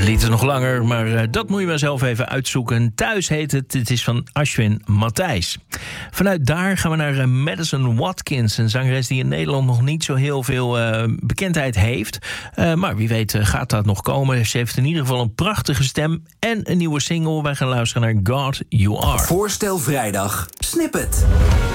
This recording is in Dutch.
Het lied is nog langer, maar dat moet je maar zelf even uitzoeken. Thuis heet het. Het is van Ashwin Matthijs. Vanuit daar gaan we naar Madison Watkins. Een zangeres die in Nederland nog niet zo heel veel bekendheid heeft. Maar wie weet gaat dat nog komen. Ze heeft in ieder geval een prachtige stem en een nieuwe single. Wij gaan luisteren naar God You Are. Voorstel vrijdag. Snippet.